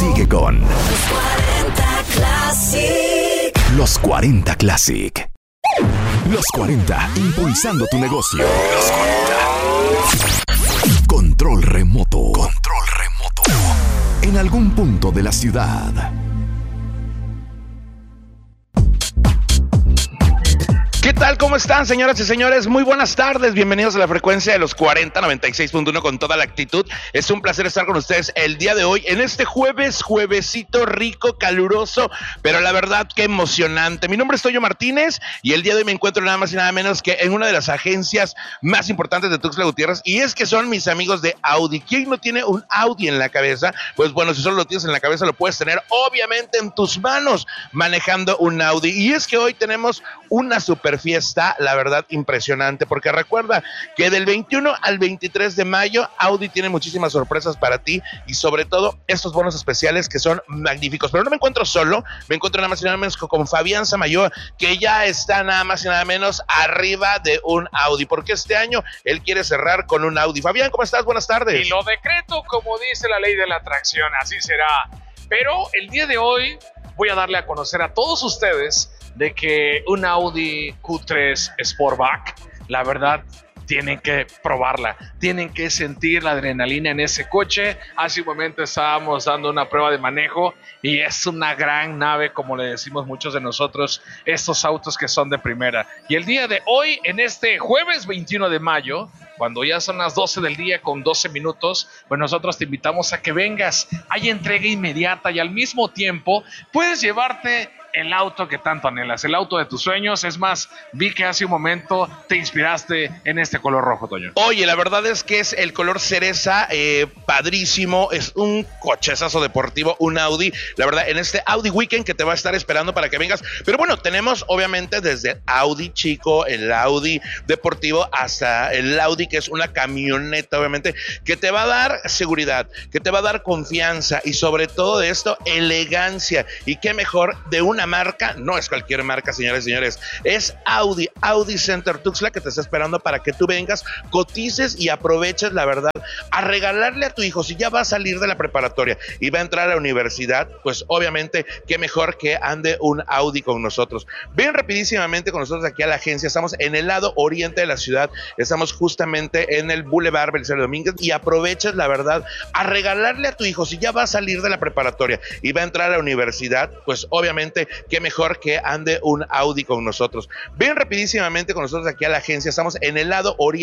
Sigue con Los 40 Classic. Los 40 Classic. Los 40, impulsando tu negocio. Los 40. Control remoto. Control remoto. En algún punto de la ciudad. ¿Qué tal? ¿Cómo están, señoras y señores? Muy buenas tardes. Bienvenidos a la frecuencia de los 40, 96.1 con toda la actitud. Es un placer estar con ustedes el día de hoy en este juevesito rico, caluroso, pero la verdad que emocionante. Mi nombre es Toño Martínez y el día de hoy me encuentro nada más y nada menos que en una de las agencias más importantes de Tuxtla Gutiérrez, y es que son mis amigos de Audi. ¿Quién no tiene un Audi en la cabeza? Pues bueno, si solo lo tienes en la cabeza, lo puedes tener obviamente en tus manos manejando un Audi. Y es que hoy tenemos una super fiesta, la verdad, impresionante, porque recuerda que del 21 al 23 de mayo Audi tiene muchísimas sorpresas para ti y sobre todo estos bonos especiales que son magníficos. Pero no me encuentro solo, me encuentro nada más y nada menos con Fabián Samayoa, que ya está nada más y nada menos arriba de un Audi, porque este año él quiere cerrar con un Audi. Fabián, ¿cómo estás? Buenas tardes. Y lo decreto como dice la ley de la atracción, así será. Pero el día de hoy voy a darle a conocer a todos ustedes de que un Audi Q3 Sportback, la verdad, tienen que probarla, tienen que sentir la adrenalina en ese coche. Hace un momento estábamos dando una prueba de manejo y es una gran nave, como le decimos muchos de nosotros, estos autos que son de primera. Y el día de hoy, en este jueves 21 de mayo, cuando ya son las 12 del día con 12 minutos, pues nosotros te invitamos a que vengas. Hay entrega inmediata y al mismo tiempo puedes llevarte el auto que tanto anhelas, el auto de tus sueños. Es más, vi que hace un momento te inspiraste en este color rojo, Toño. Oye, la verdad es que es el color cereza, padrísimo, es un cochezazo deportivo, un Audi, la verdad, en este Audi Weekend que te va a estar esperando para que vengas. Pero bueno, tenemos obviamente desde el Audi chico, el Audi deportivo, hasta el Audi que es una camioneta, obviamente, que te va a dar seguridad, que te va a dar confianza y sobre todo de esto, elegancia. Y qué mejor de una marca, no es cualquier marca, señores y señores, es Audi Center Tuxtla, que te está esperando para que tú vengas, cotices y aproveches, la verdad, a regalarle a tu hijo. Si ya va a salir de la preparatoria y va a entrar a la universidad, pues obviamente qué mejor que ande un Audi con nosotros. Ven rapidísimamente con nosotros aquí a la agencia. Estamos en el lado oriente de la ciudad, estamos justamente en el Boulevard Belisario Domínguez, y aproveches, la verdad, a regalarle a tu hijo. Si ya va a salir de la preparatoria y va a entrar a la universidad, pues obviamente qué mejor que ande un Audi con nosotros. Ven rapidísimamente con nosotros aquí a la agencia. Estamos en el lado oriente